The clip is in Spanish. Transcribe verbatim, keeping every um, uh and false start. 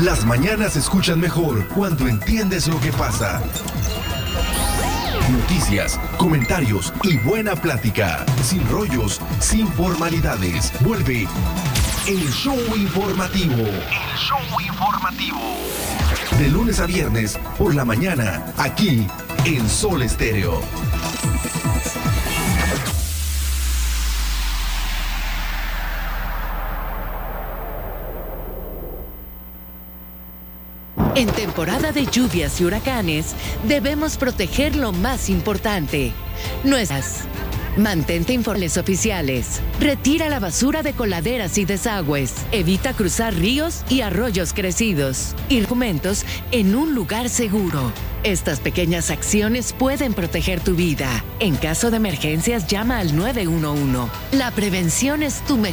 Las mañanas se escuchan mejor cuando entiendes lo que pasa. Noticias, comentarios y buena plática. Sin rollos, sin formalidades. Vuelve el show informativo. El show informativo. De lunes a viernes por la mañana, aquí en Sol Estéreo. En temporada de lluvias y huracanes, debemos proteger lo más importante, nuestras. Mantente informales oficiales. Retira la basura de coladeras y desagües. Evita cruzar ríos y arroyos crecidos. Y documentos en un lugar seguro. Estas pequeñas acciones pueden proteger tu vida. En caso de emergencias, llama al nueve uno uno. La prevención es tu mejor